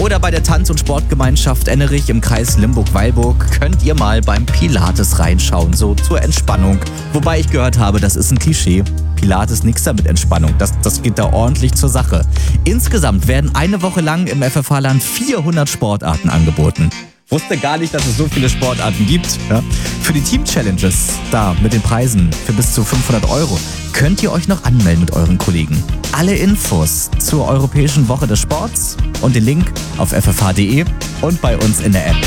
Oder bei der Tanz- und Sportgemeinschaft Ennerich im Kreis Limburg-Weilburg könnt ihr mal beim Pilates reinschauen, so zur Entspannung. Wobei ich gehört habe, das ist ein Klischee. Pilates nix da mit Entspannung, das geht da ordentlich zur Sache. Insgesamt werden eine Woche lang im FFH-Land 400 Sportarten angeboten. Wusste gar nicht, dass es so viele Sportarten gibt. Ja? Für die Team-Challenges, da mit den Preisen für bis zu 500 €, könnt ihr euch noch anmelden mit euren Kollegen. Alle Infos zur Europäischen Woche des Sports und den Link auf ffh.de und bei uns in der App.